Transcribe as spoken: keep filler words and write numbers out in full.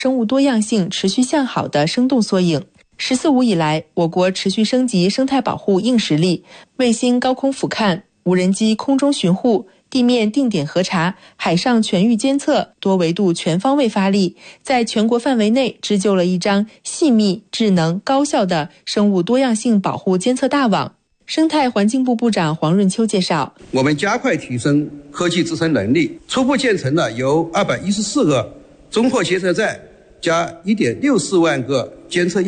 生物多样性持续向好的生动缩影。十四五以来，我国持续升级生态保护硬实力，卫星高空俯瞰、无人机空中巡护、地面定点核查、海上全域监测，多维度全方位发力，在全国范围内织就了一张细密、智能、高效的生物多样性保护监测大网。生态环境部部长黄润秋介绍， 我们加快提升科技自身能力，初步建成了由二百一十四个综合监测站加一点六四万个监测